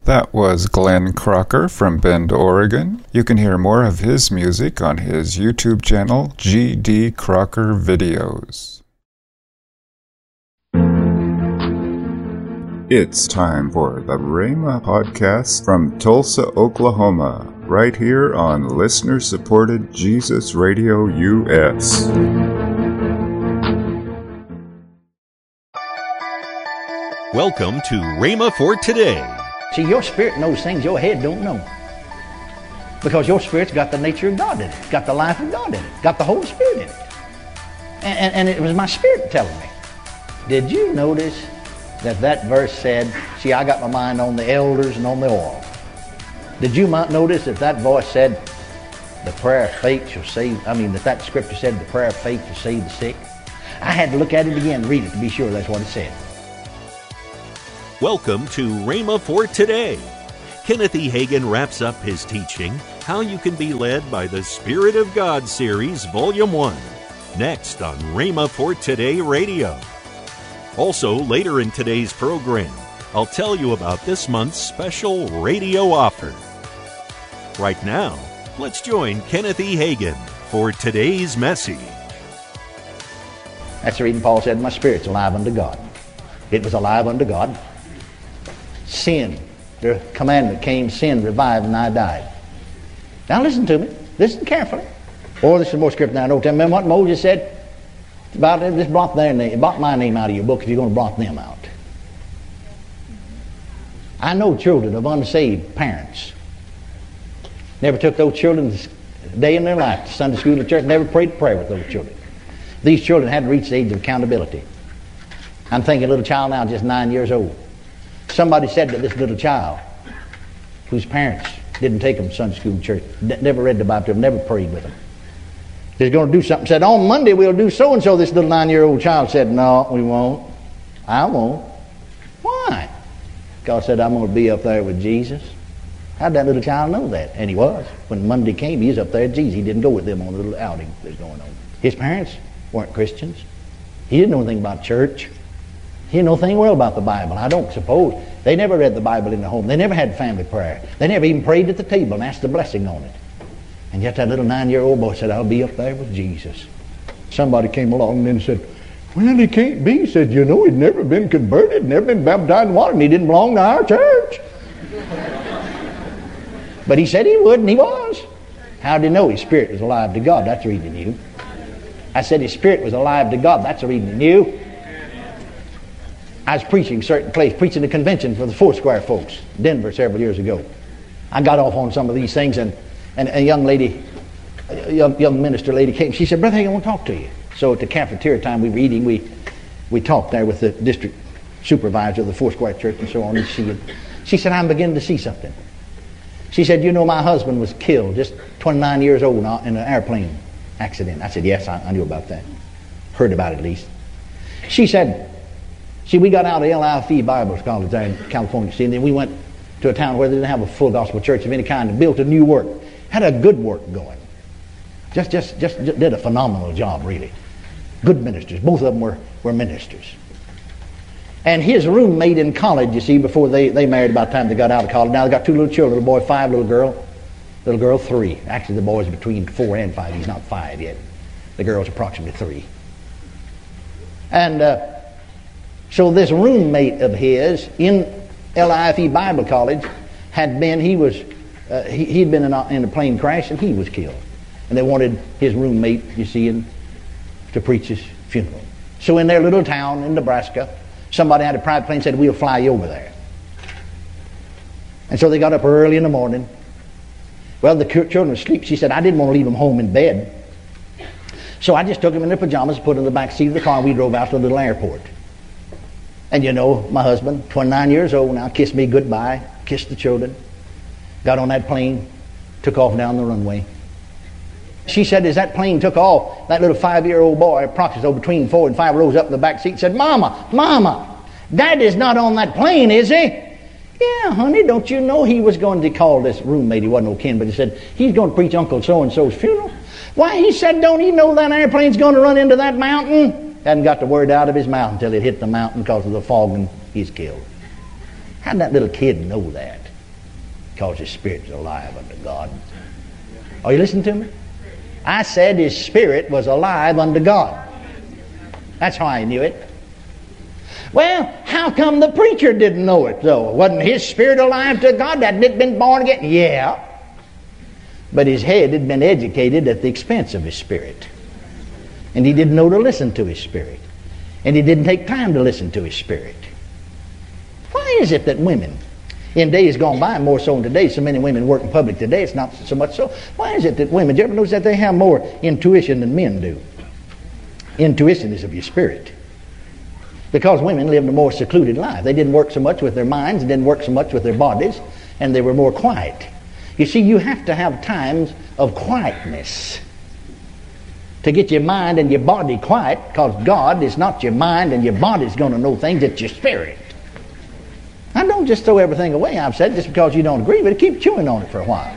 That was Glenn Crocker from Bend, Oregon. You can hear more of his music on his YouTube channel, G.D. Crocker Videos. It's time for the Rhema Podcast from Tulsa, Oklahoma, right here on listener-supported Jesus Radio US. Welcome to Rhema for Today. See, your spirit knows things your head don't know. Because your spirit's got the nature of God in it. It's got the life of God in it. It's got the Holy Spirit in it. And it was my spirit telling me. Did you notice that verse said, see, I got my mind on the elders and on the oil. Did you notice that voice said, the prayer of faith shall save, that scripture said the prayer of faith shall save the sick? I had to look at it again, read it to be sure that's what it said. Welcome to Rhema for Today. Kenneth E. Hagin wraps up his teaching, How You Can Be Led by the Spirit of God series, Volume 1, next on Rhema for Today Radio. Also, later in today's program, I'll tell you about this month's special radio offer. Right now, let's join Kenneth E. Hagin for today's message. That's the reason Paul said, my spirit's alive unto God. It was alive unto God. Sin, the commandment came, sin revived, and I died. Now listen to me. Listen carefully. Or this is more scripture than I know. Remember what Moses said? About it, just blot their name, blot my name out of your book if you're going to blot them out. I know children of unsaved parents. Never took those children a day in their life to Sunday school or church, never prayed a prayer with those children. These children hadn't reached the age of accountability. I'm thinking a little child now, just 9 years old. Somebody said to this little child, whose parents didn't take them to Sunday school and church, never read the Bible to them, never prayed with them. They're going to do something. Said, on Monday we'll do so-and-so. This little 9-year-old child said, no, we won't. I won't. Why? God said, I'm going to be up there with Jesus. How'd that little child know that? And he was. When Monday came, he was up there with Jesus. He didn't go with them on the little outing that was going on. His parents weren't Christians. He didn't know anything about church. He didn't know anything well about the Bible. I don't suppose. They never read the Bible in the home. They never had family prayer. They never even prayed at the table and asked the blessing on it. And yet that little 9-year-old boy said, I'll be up there with Jesus. Somebody came along and then said, well, he can't be. He said, you know, he'd never been converted, never been baptized in water, and he didn't belong to our church. But he said he would, and he was. How did he know his spirit was alive to God? That's the reason he knew. I said his spirit was alive to God. That's the reason he knew. I was preaching a certain place, preaching a convention for the Foursquare folks, Denver, several years ago. I got off on some of these things, and a young lady, a young minister lady came. She said, Brother Hagin, I want to talk to you. So at the cafeteria time we were eating, we talked there with the district supervisor of the Foursquare Church and so on. And she said, I'm beginning to see something. She said, you know, my husband was killed, just 29 years old, in an airplane accident. I said, yes, I knew about that. Heard about it at least. She said, see, we got out of LIFE Bible College there in California, see, and then we went to a town where they didn't have a full gospel church of any kind and built a new work. Had a good work going. Just did a phenomenal job, really. Good ministers. Both of them were ministers. And his roommate in college, you see, before they married about the time they got out of college, now they got 2 little children, little boy 5, little girl 3. Actually, the boy's between 4 and 5. He's not 5 yet. The girl's approximately 3. And so this roommate of his in LIFE Bible College he'd been in a plane crash and he was killed. And they wanted his roommate, you see, to preach his funeral. So in their little town in Nebraska, somebody had a private plane and said, we'll fly you over there. And so they got up early in the morning. Well, the children were asleep. She said, I didn't want to leave them home in bed. So I just took them in their pajamas, put them in the back seat of the car, and we drove out to the little airport. And you know, my husband, 29 years old now, kissed me goodbye, kissed the children, got on that plane, took off down the runway. She said, as that plane took off, that little 5-year-old boy, approximately between 4 and 5, rose up in the back seat and said, Mama, Dad is not on that plane, is he? Yeah, honey, don't you know he was going to call this roommate, he wasn't no kin, but he said, he's going to preach Uncle So-and-so's funeral. Why, he said, don't he know that airplane's going to run into that mountain? Hadn't got the word out of his mouth until it hit the mountain because of the fog and he's killed. How did that little kid know that? Because his spirit is alive unto God. Are you listening to me? I said his spirit was alive unto God. That's how I knew it. Well, how come the preacher didn't know it, though? Wasn't his spirit alive to God? Hadn't it been born again? Yeah. But his head had been educated at the expense of his spirit. And he didn't know to listen to his spirit. And he didn't take time to listen to his spirit. Why is it that women, in days gone by, more so than today, so many women work in public today, it's not so much so. Why is it that women, do you ever notice that they have more intuition than men do? Intuition is of your spirit. Because women lived a more secluded life. They didn't work so much with their minds, didn't work so much with their bodies, and they were more quiet. You see, you have to have times of quietness to get your mind and your body quiet, because God is not your mind and your body's going to know things, it's your spirit. Now don't just throw everything away I've said just because you don't agree with it. Keep chewing on it for a while.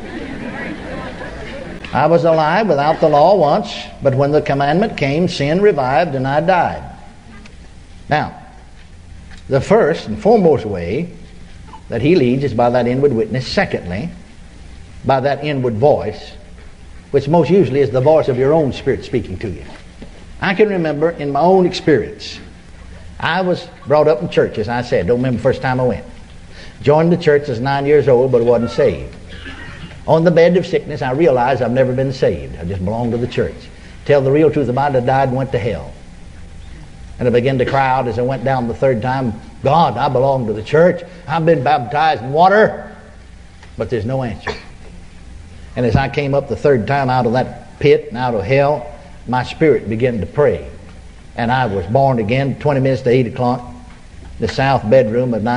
I was alive without the law once, but when the commandment came, sin revived and I died. Now, the first and foremost way that he leads is by that inward witness. Secondly, by that inward voice, which most usually is the voice of your own spirit speaking to you. I can remember in my own experience, I was brought up in church, as I said. Don't remember the first time I went. Joined the church as 9 years old, but wasn't saved. On the bed of sickness, I realized I've never been saved. I just belonged to the church. Tell the real truth about it, I died and went to hell. And I began to cry out as I went down the third time, God, I belong to the church. I've been baptized in water. But there's no answer. And as I came up the third time out of that pit and out of hell, my spirit began to pray. And I was born again 20 minutes to 8 o'clock, the south bedroom of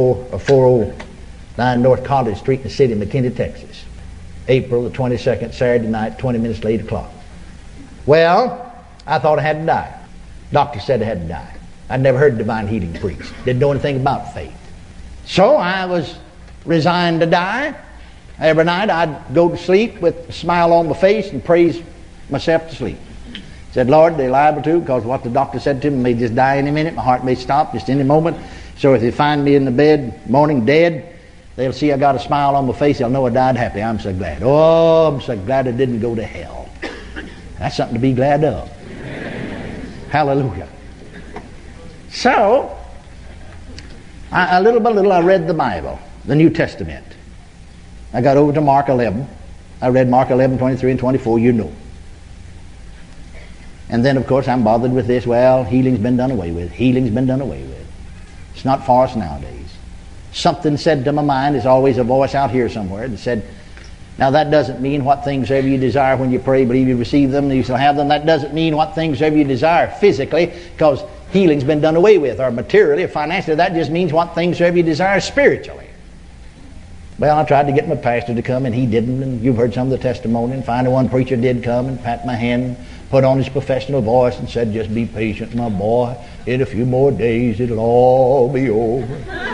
409 North College Street in the city of McKinney, Texas. April the 22nd, Saturday night, 20 minutes to 8 o'clock. Well, I thought I had to die. Doctor said I had to die. I'd never heard divine healing preached. Didn't know anything about faith. So I was resigned to die. Every night I'd go to sleep with a smile on my face and praise myself to sleep. Said, Lord, they're liable to, because what the doctor said to me may just die any minute. My heart may stop just any moment. So if they find me in the bed morning dead, they'll see I got a smile on my face. They'll know I died happy. I'm so glad. Oh, I'm so glad I didn't go to hell. That's something to be glad of. Hallelujah. So, little by little I read the Bible, the New Testament. I got over to Mark 11. I read Mark 11, 23 and 24, you know. And then, of course, I'm bothered with this. Well, healing's been done away with. Healing's been done away with. It's not for us nowadays. Something said to my mind, there's always a voice out here somewhere that said, now that doesn't mean what things ever you desire when you pray, believe you receive them, you shall have them. That doesn't mean what things ever you desire physically, because healing's been done away with, or materially, or financially. That just means what things ever you desire spiritually. Well, I tried to get my pastor to come, and he didn't, and you've heard some of the testimony, and finally one preacher did come and pat my hand, put on his professional voice and said, just be patient, my boy. In a few more days, it'll all be over.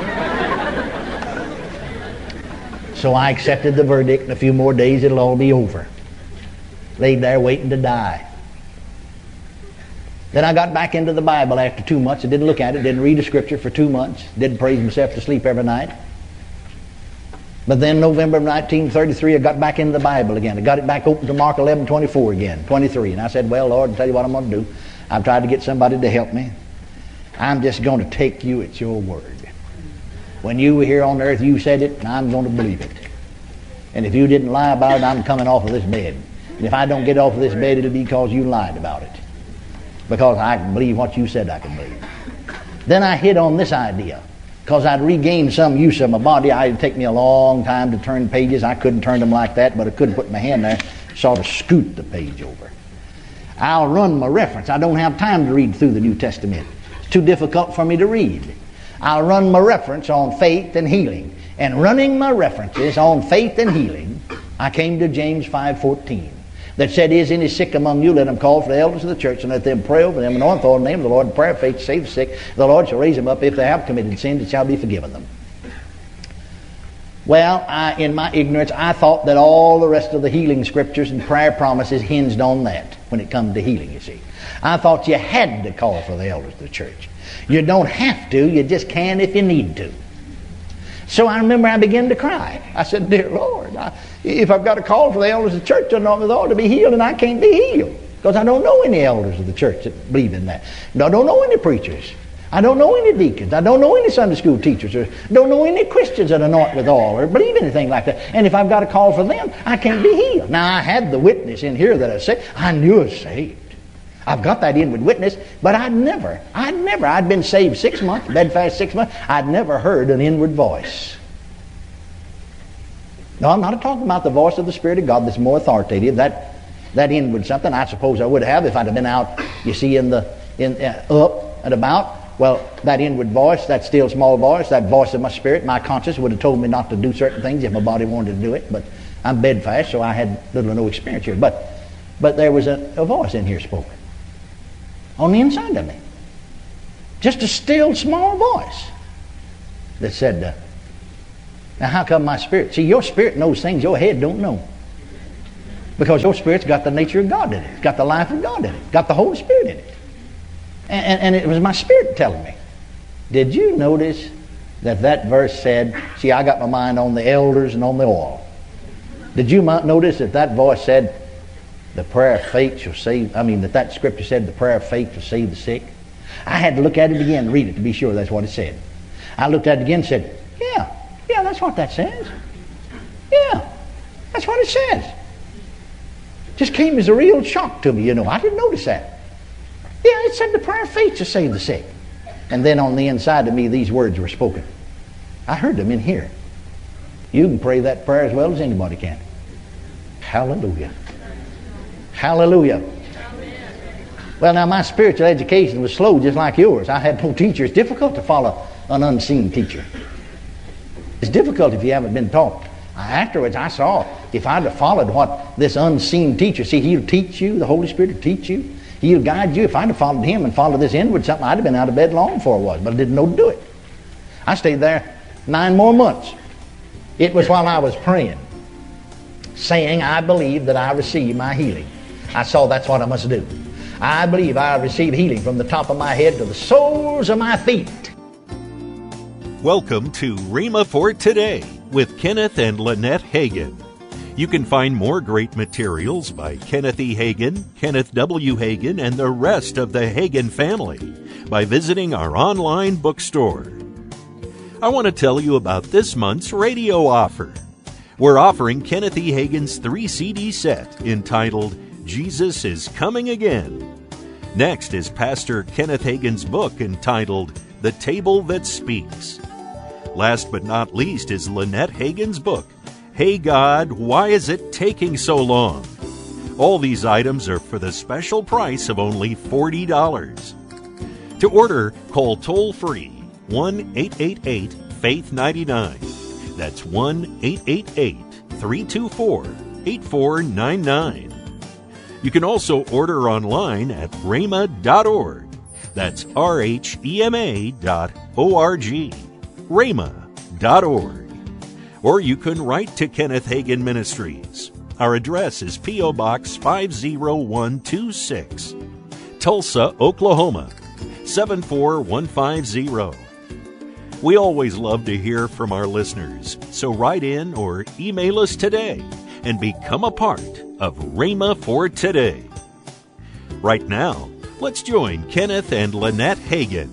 So I accepted the verdict. In a few more days, it'll all be over. Laid there waiting to die. Then I got back into the Bible after 2 months. I didn't look at it, didn't read the scripture for 2 months. Didn't praise myself to sleep every night. But then November of 1933, I got back into the Bible again. I got it back open to Mark 11, 24 again, 23. And I said, well, Lord, I'll tell you what I'm going to do. I've tried to get somebody to help me. I'm just going to take you at your word. When you were here on earth, you said it, and I'm going to believe it. And if you didn't lie about it, I'm coming off of this bed. And if I don't get off of this bed, it'll be because you lied about it. Because I can believe what you said I can believe. Then I hit on this idea. Because I'd regained some use of my body. It'd take me a long time to turn pages. I couldn't turn them like that, but I couldn't put my hand there, sort of scoot the page over. I'll run my reference. I don't have time to read through the New Testament. It's too difficult for me to read. I'll run my reference on faith and healing. And running my references on faith and healing, I came to James 5:14. That said, is any sick among you, let him call for the elders of the church, and let them pray over them, and anoint them in the name of the Lord, prayer of faith to save the sick. The Lord shall raise them up. If they have committed sins, it shall be forgiven them. Well, in my ignorance, I thought that all the rest of the healing scriptures and prayer promises hinged on that when it comes to healing, you see. I thought you had to call for the elders of the church. You don't have to, you just can if you need to. So I remember I began to cry. I said, dear Lord, if I've got a call for the elders of the church, I ought to be healed, and I can't be healed. Because I don't know any elders of the church that believe in that. I don't know any preachers. I don't know any deacons. I don't know any Sunday school teachers. Or don't know any Christians that anoint with oil or believe anything like that. And if I've got a call for them, I can't be healed. Now, I had the witness in here that I said, I knew I was saved. I've got that inward witness, but I'd been saved 6 months, bedfast 6 months. I'd never heard an inward voice. No, I'm not talking about the voice of the Spirit of God that's more authoritative. That inward something, I suppose I would have if I'd have been out, you see, up and about. Well, that inward voice, that still small voice, that voice of my spirit, my conscience would have told me not to do certain things if my body wanted to do it. But I'm bedfast, so I had little or no experience here. But there was a voice in here spoken on the inside of me. Just a still small voice that said, now how come my spirit? See, your spirit knows things your head don't know. Because your spirit's got the nature of God in it. It's got the life of God in it. It's got the Holy Spirit in it. And it was my spirit telling me. Did you notice that verse said, see, I got my mind on the elders and on the oil. Did you notice that voice said, the prayer of faith shall save, that scripture said the prayer of faith shall save the sick? I had to look at it again and read it to be sure that's what it said. I looked at it again and said, yeah, that's what that says. Yeah, that's what it says. Just came as a real shock to me, I didn't notice that. Yeah, it said the prayer of faith to save the sick. And then on the inside of me, these words were spoken. I heard them in here. You can pray that prayer as well as anybody can. Hallelujah. Hallelujah. Well, now my spiritual education was slow just like yours. I had no teacher. It's difficult to follow an unseen teacher. It's difficult if you haven't been taught. Afterwards, I saw if I'd have followed what this unseen teacher, see, he'll teach you, the Holy Spirit will teach you. He'll guide you. If I'd have followed him and followed this inward something, I'd have been out of bed long before I was, but I didn't know to do it. I stayed there 9 more months. It was while I was praying, saying, I believe that I receive my healing. I saw that's what I must do. I believe I receive healing from the top of my head to the soles of my feet. Welcome to Rhema for Today with Kenneth and Lynette Hagin. You can find more great materials by Kenneth E. Hagin, Kenneth W. Hagin, and the rest of the Hagin family by visiting our online bookstore. I want to tell you about this month's radio offer. We're offering Kenneth E. Hagin's 3-CD set entitled Jesus is Coming Again. Next is Pastor Kenneth Hagin's book entitled The Table That Speaks. Last but not least is Lynette Hagin's book, Hey God, Why Is It Taking So Long? All these items are for the special price of only $40. To order, call toll-free 1-888-FAITH-99. That's 1-888-324-8499. You can also order online at rhema.org. That's RHEMA.org. rhema.org. Or you can write to Kenneth Hagin Ministries. Our address is P.O. Box 50126, Tulsa, Oklahoma 74150. We always love to hear from our listeners, so write in or email us today and become a part of Rhema for Today. Right now, let's join Kenneth and Lynette Hagin.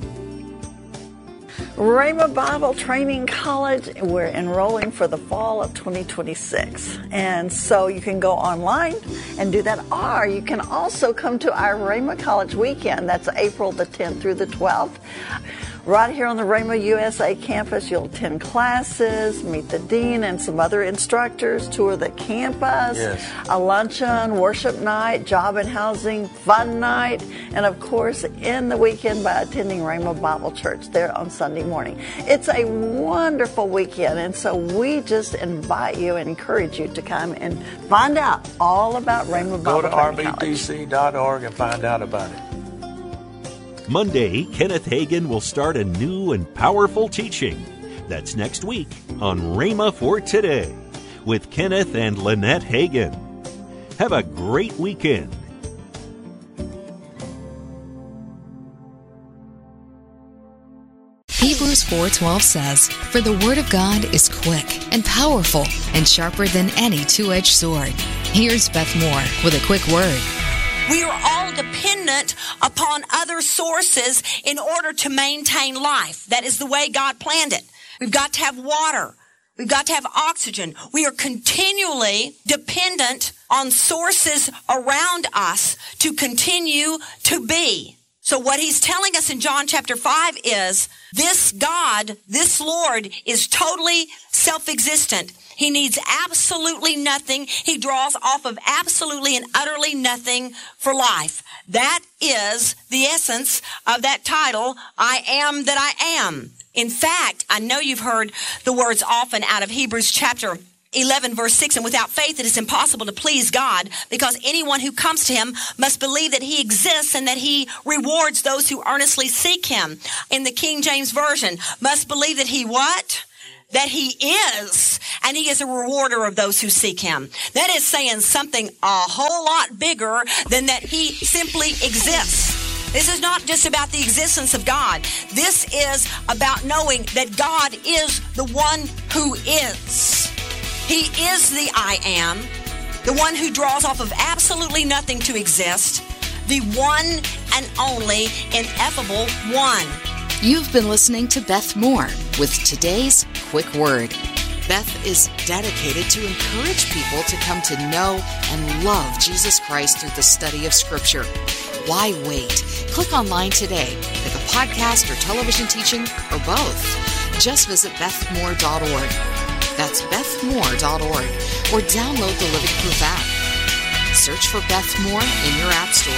Rhema Bible Training College, we're enrolling for the fall of 2026. And so you can go online and do that. Or you can also come to our Rhema College weekend. That's April the 10th through the 12th. Right here on the Rhema USA campus, you'll attend classes, meet the dean and some other instructors, tour the campus, a luncheon, worship night, job and housing, fun night, and of course, end the weekend by attending Rhema Bible Church there on Sunday morning. It's a wonderful weekend, and so we just invite you and encourage you to come and find out all about Rhema Bible Training College. Go to rbtc.org and find out about it. Monday, Kenneth Hagin will start a new and powerful teaching. That's next week on Rhema for Today with Kenneth and Lynette Hagin. Have a great weekend. Hebrews 4:12 says, "For the word of God is quick and powerful and sharper than any two-edged sword." Here's Beth Moore with a quick word. We are all dependent upon other sources in order to maintain life. That is the way God planned it. We've got to have water. We've got to have oxygen. We are continually dependent on sources around us to continue to be. So what he's telling us in John chapter 5 is this God, this Lord, is totally self-existent. He needs absolutely nothing. He draws off of absolutely and utterly nothing for life. That is the essence of that title, I Am That I Am. In fact, I know you've heard the words often out of Hebrews chapter 11 verse 6, and without faith it is impossible to please God, because anyone who comes to him must believe that he exists and that he rewards those who earnestly seek him. In the King James Version, must believe that he what? That he is, and he is a rewarder of those who seek him. That is saying something a whole lot bigger than that he simply exists. This is not just about the existence of God. This is about knowing that God is the one who is. He is the I Am, the one who draws off of absolutely nothing to exist, the one and only ineffable one. You've been listening to Beth Moore with today's Quick Word. Beth is dedicated to encourage people to come to know and love Jesus Christ through the study of Scripture. Why wait? Click online today with a podcast or television teaching or both. Just visit bethmoore.org. That's bethmoore.org, or download the Living Proof app. Search for Beth Moore in your app store.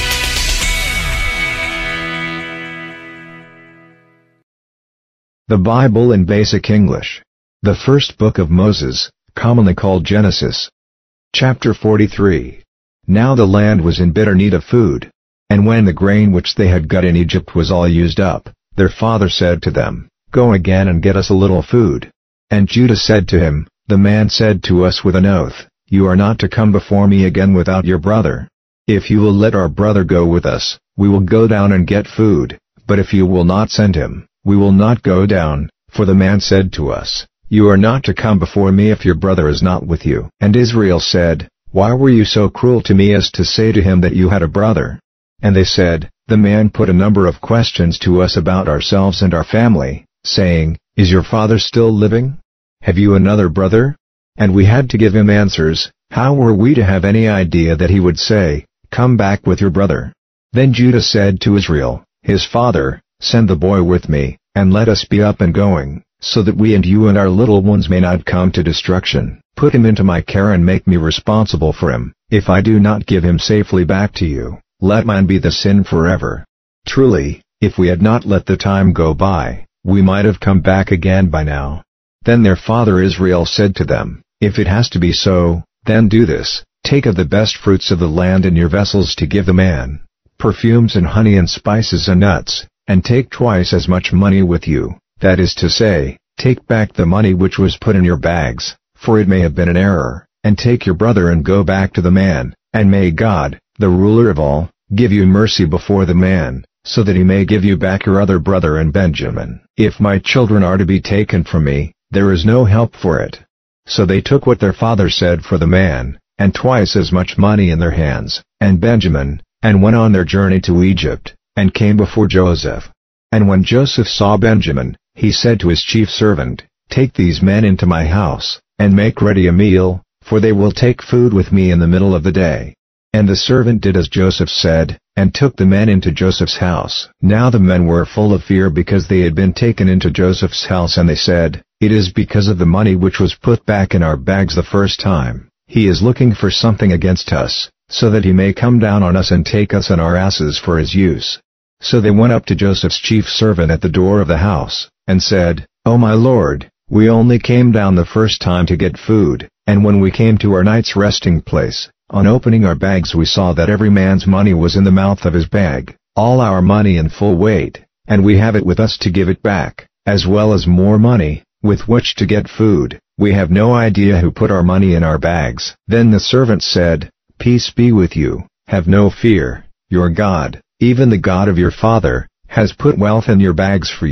The Bible in Basic English. The first book of Moses, commonly called Genesis. Chapter 43. Now the land was in bitter need of food. And when the grain which they had got in Egypt was all used up, their father said to them, Go again and get us a little food. And Judah said to him, The man said to us with an oath, You are not to come before me again without your brother. If you will let our brother go with us, we will go down and get food, but if you will not send him, we will not go down, for the man said to us, You are not to come before me if your brother is not with you. And Israel said, Why were you so cruel to me as to say to him that you had a brother? And they said, The man put a number of questions to us about ourselves and our family, saying, Is your father still living? Have you another brother? And we had to give him answers. How were we to have any idea that he would say, Come back with your brother? Then Judah said to Israel, his father, Send the boy with me, and let us be up and going, so that we and you and our little ones may not come to destruction. Put him into my care and make me responsible for him. If I do not give him safely back to you, let mine be the sin forever. Truly, if we had not let the time go by, we might have come back again by now. Then their father Israel said to them, If it has to be so, then do this, take of the best fruits of the land in your vessels to give the man, perfumes and honey and spices and nuts, and take twice as much money with you, that is to say, take back the money which was put in your bags, for it may have been an error, and take your brother and go back to the man, and may God, the ruler of all, give you mercy before the man, so that he may give you back your other brother and Benjamin. If my children are to be taken from me, there is no help for it. So they took what their father said for the man, and twice as much money in their hands, and Benjamin, and went on their journey to Egypt, and came before Joseph. And when Joseph saw Benjamin, he said to his chief servant, Take these men into my house, and make ready a meal, for they will take food with me in the middle of the day. And the servant did as Joseph said, and took the men into Joseph's house. Now the men were full of fear because they had been taken into Joseph's house, and they said, It is because of the money which was put back in our bags the first time. He is looking for something against us, so that he may come down on us and take us and our asses for his use. So they went up to Joseph's chief servant at the door of the house, and said, O my lord, we only came down the first time to get food, and when we came to our night's resting place, on opening our bags we saw that every man's money was in the mouth of his bag, all our money in full weight, and we have it with us to give it back, as well as more money, with which to get food. We have no idea who put our money in our bags. Then the servant said, Peace be with you, have no fear, your God, even the God of your father, has put wealth in your bags for you.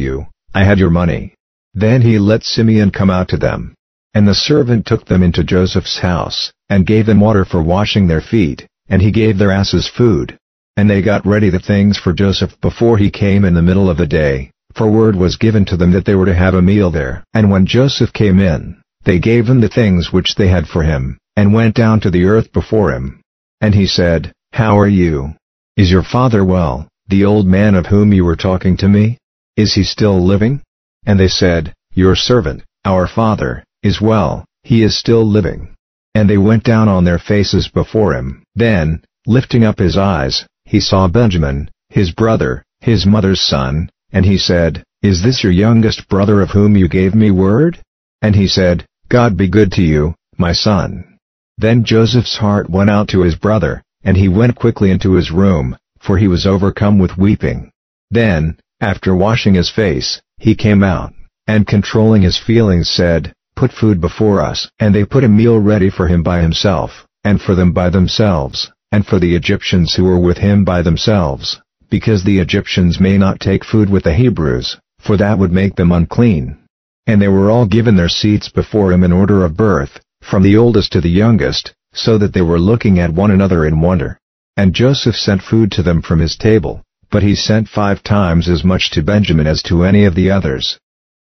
I had your money." Then he let Simeon come out to them. And the servant took them into Joseph's house, and gave them water for washing their feet, and he gave their asses food. And they got ready the things for Joseph before he came in the middle of the day, for word was given to them that they were to have a meal there. And when Joseph came in, they gave him the things which they had for him, and went down to the earth before him. And he said, "How are you? Is your father well, the old man of whom you were talking to me? Is he still living?" And they said, "Your servant, our father, is well, he is still living." And they went down on their faces before him. Then, lifting up his eyes, he saw Benjamin, his brother, his mother's son, and he said, "Is this your youngest brother of whom you gave me word?" And he said, "God be good to you, my son." Then Joseph's heart went out to his brother, and he went quickly into his room, for he was overcome with weeping. Then, after washing his face, he came out, and controlling his feelings said, "Put food before us." And they put a meal ready for him by himself, and for them by themselves, and for the Egyptians who were with him by themselves, because the Egyptians may not take food with the Hebrews, for that would make them unclean. And they were all given their seats before him in order of birth, from the oldest to the youngest, so that they were looking at one another in wonder. And Joseph sent food to them from his table, but he sent 5 times as much to Benjamin as to any of the others.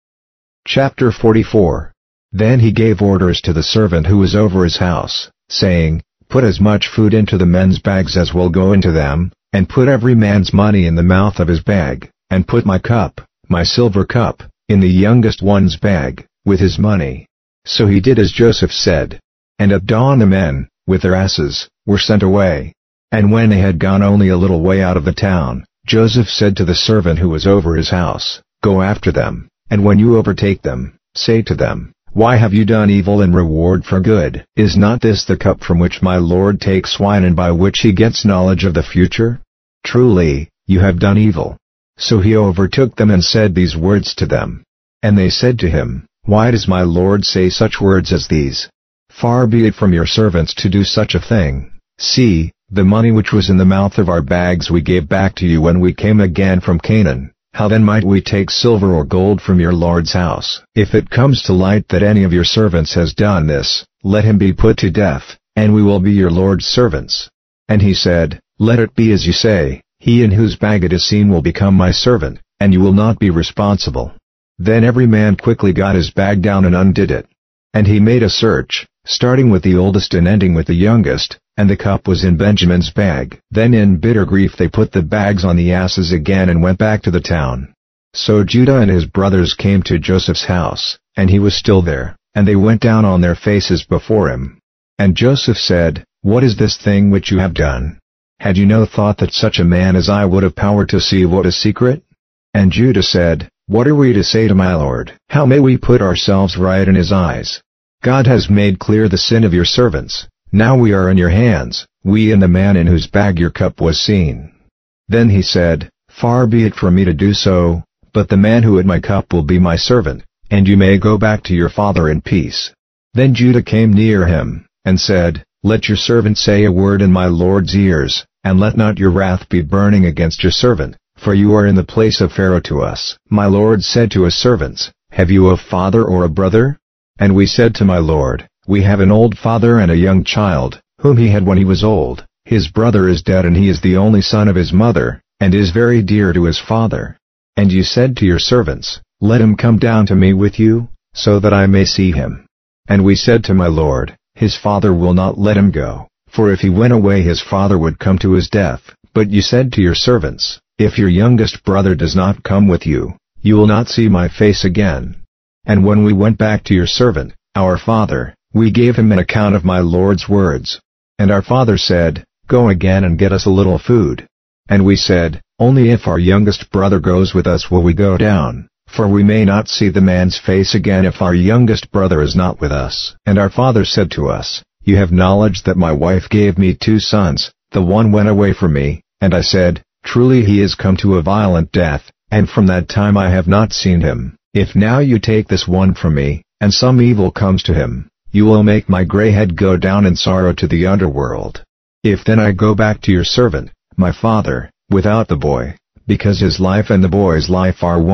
Chapter 44. Then he gave orders to the servant who was over his house, saying, "Put as much food into the men's bags as will go into them, and put every man's money in the mouth of his bag, and put my cup, my silver cup, in the youngest one's bag, with his money." So he did as Joseph said. And at dawn the men, with their asses, were sent away. And when they had gone only a little way out of the town, Joseph said to the servant who was over his house, "Go after them, and when you overtake them, say to them, 'Why have you done evil in reward for good? Is not this the cup from which my Lord takes wine and by which he gets knowledge of the future? Truly, you have done evil.'" So he overtook them and said these words to them. And they said to him, "Why does my Lord say such words as these? Far be it from your servants to do such a thing. See, the money which was in the mouth of our bags we gave back to you when we came again from Canaan. How then might we take silver or gold from your Lord's house? If it comes to light that any of your servants has done this, let him be put to death, and we will be your Lord's servants." And he said, "Let it be as you say, he in whose bag it is seen will become my servant, and you will not be responsible." Then every man quickly got his bag down and undid it. And he made a search, starting with the oldest and ending with the youngest, and the cup was in Benjamin's bag. Then in bitter grief they put the bags on the asses again and went back to the town. So Judah and his brothers came to Joseph's house, and he was still there, and they went down on their faces before him. And Joseph said, "What is this thing which you have done? Had you no thought that such a man as I would have power to see what is secret?" And Judah said, "What are we to say to my lord? How may we put ourselves right in his eyes? God has made clear the sin of your servants. Now we are in your hands, we and the man in whose bag your cup was seen." Then he said, "Far be it from me to do so, but the man who had my cup will be my servant, and you may go back to your father in peace." Then Judah came near him, and said, "Let your servant say a word in my lord's ears, and let not your wrath be burning against your servant, for you are in the place of Pharaoh to us." My lord said to his servants, "Have you a father or a brother?" And we said to my lord, "We have an old father and a young child, whom he had when he was old. His brother is dead and he is the only son of his mother, and is very dear to his father." And you said to your servants, "Let him come down to me with you, so that I may see him." And we said to my lord, "His father will not let him go, for if he went away his father would come to his death." But you said to your servants, "If your youngest brother does not come with you, you will not see my face again." And when we went back to your servant, our father, we gave him an account of my lord's words. And our father said, "Go again and get us a little food." And we said, "Only if our youngest brother goes with us will we go down, for we may not see the man's face again if our youngest brother is not with us." And our father said to us, "You have knowledge that my wife gave me 2 sons, the one went away from me, and I said, Truly he is come to a violent death, and from that time I have not seen him. If now you take this one from me, and some evil comes to him, you will make my gray head go down in sorrow to the underworld. If then I go back to your servant, my father, without the boy, because his life and the boy's life are one,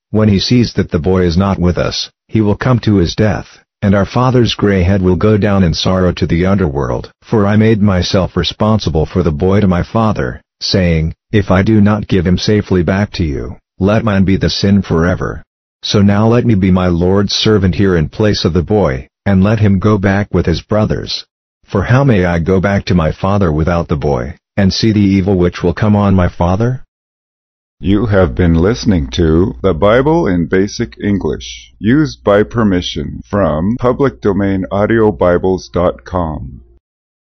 When he sees that the boy is not with us, he will come to his death, and our father's gray head will go down in sorrow to the underworld. For I made myself responsible for the boy to my father, saying, if I do not give him safely back to you, let mine be the sin forever. So now let me be my Lord's servant here in place of the boy, and let him go back with his brothers. For how may I go back to my father without the boy, and see the evil which will come on my father? You have been listening to The Bible in Basic English, used by permission from publicdomainaudiobibles.com.